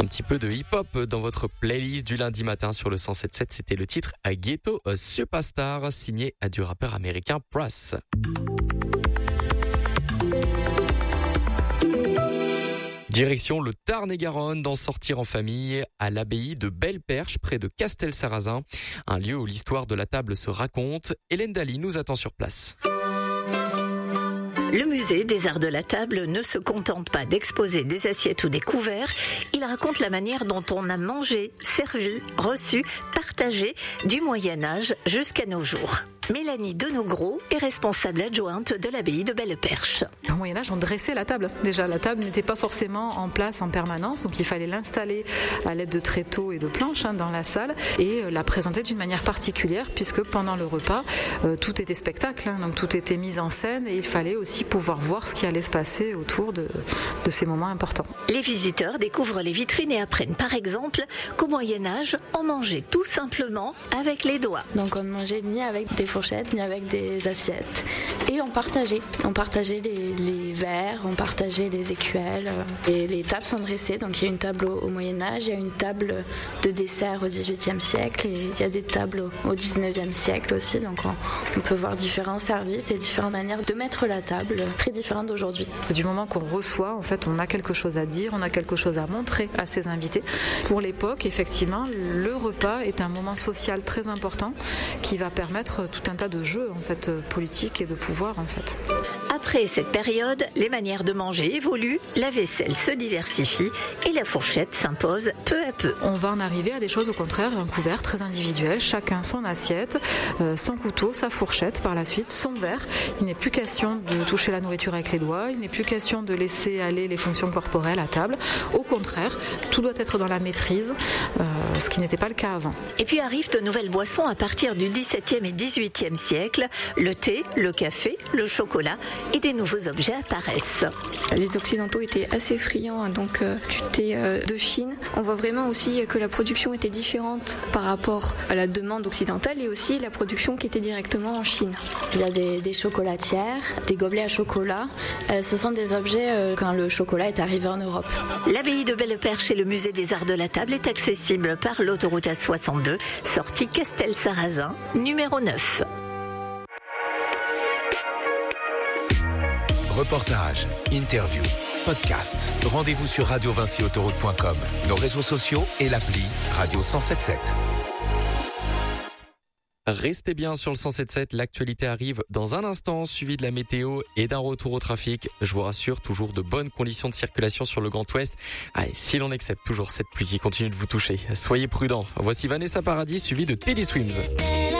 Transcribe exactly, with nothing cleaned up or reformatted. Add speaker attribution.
Speaker 1: Un petit peu de hip-hop dans votre playlist du lundi matin sur le cent sept virgule sept. C'était le titre à Ghetto Superstar, signé à du rappeur américain Pras. Direction le Tarn-et-Garonne, d'en sortir en famille à l'abbaye de Belle-Perche, près de Castel-Sarrazin. Un lieu où l'histoire de la table se raconte. Hélène Daly nous attend sur place.
Speaker 2: Le musée des arts de la table ne se contente pas d'exposer des assiettes ou des couverts, il raconte la manière dont on a mangé, servi, reçu, partagé du Moyen-Âge jusqu'à nos jours. Mélanie Denogros est responsable adjointe de l'abbaye de Belle-Perche.
Speaker 3: Au Moyen-Âge, on dressait la table. Déjà, la table n'était pas forcément en place en permanence, donc il fallait l'installer à l'aide de tréteaux et de planches hein, dans la salle et euh, la présenter d'une manière particulière, puisque pendant le repas, euh, tout était spectacle, hein, donc tout était mis en scène et il fallait aussi pouvoir voir ce qui allait se passer autour de, de ces moments importants.
Speaker 2: Les visiteurs découvrent les vitrines et apprennent par exemple qu'au Moyen-Âge, on mangeait tout simplement avec les doigts.
Speaker 4: Donc on ne mangeait ni avec des fourchettes, ni avec des assiettes. Et on partageait. On partageait les, les verres, on partageait les écuelles. Et les tables sont dressées. Donc il y a une table au, au Moyen-Âge, il y a une table de dessert au dix-huitième siècle et il y a des tables au, au dix-neuvième siècle aussi. Donc on, on peut voir différents services et différentes manières de mettre la table, très différentes d'aujourd'hui.
Speaker 3: Du moment qu'on reçoit, en fait, on a quelque chose à dire, on a quelque chose à montrer à ses invités. Pour l'époque, effectivement, le repas est un moment social très important qui va permettre tout un tas de jeux en fait politiques et de pouvoir en fait.
Speaker 2: Après cette période, les manières de manger évoluent, la vaisselle se diversifie et la fourchette s'impose peu à peu.
Speaker 3: On va en arriver à des choses au contraire, un couvert très individuel, chacun son assiette, euh, son couteau, sa fourchette par la suite, son verre. Il n'est plus question de toucher la nourriture avec les doigts, il n'est plus question de laisser aller les fonctions corporelles à table. Au contraire, tout doit être dans la maîtrise, euh, ce qui n'était pas le cas avant.
Speaker 2: Et puis arrivent de nouvelles boissons à partir du dix-septième et dix-huitième siècle, le thé, le café, le chocolat et des nouveaux objets apparaissent.
Speaker 5: Les Occidentaux étaient assez friands donc euh, du thé euh, de Chine. On voit vraiment aussi que la production était différente par rapport à la demande occidentale et aussi la production qui était directement en Chine.
Speaker 4: Il y a des, des chocolatières, des gobelets à chocolat. Euh, ce sont des objets euh, quand le chocolat est arrivé en Europe.
Speaker 2: L'abbaye de Belle-Perche et le musée des arts de la table est accessible par l'autoroute A soixante-deux, sortie Castel-Sarrazin, numéro neuf.
Speaker 6: Reportages, interviews, podcasts. Rendez-vous sur radio vinci autoroute point com, nos réseaux sociaux et l'appli Radio cent sept virgule sept.
Speaker 1: Restez bien sur le cent sept virgule sept, l'actualité arrive dans un instant, suivi de la météo et d'un retour au trafic. Je vous rassure, toujours de bonnes conditions de circulation sur le Grand Ouest. Allez, si l'on accepte toujours cette pluie qui continue de vous toucher, soyez prudents. Voici Vanessa Paradis, suivi de Teddy Swims.